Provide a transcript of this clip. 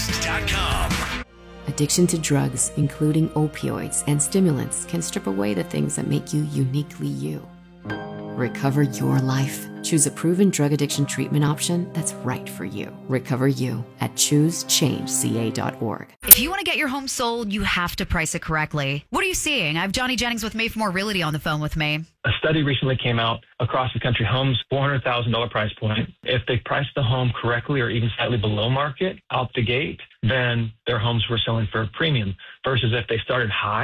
Overdose.com. Addiction to drugs, including opioids and stimulants, can strip away the things that make you uniquely you. Recover your life. Choose a proven drug addiction treatment option that's right for you. Recover you at choosechangeca.org. If you want to get your home sold, you have to price it correctly. What are you seeing? I have Johnny Jennings with Made for More Realty on the phone with me. A study recently came out across the country, homes $400,000 price point. If they price the home correctly or even slightly below market out the gate, then their homes were selling for a premium versus if they started high